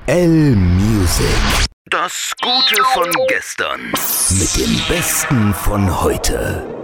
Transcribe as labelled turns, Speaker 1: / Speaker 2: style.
Speaker 1: L-Music.
Speaker 2: Das Gute von gestern.
Speaker 1: Mit dem Besten von heute.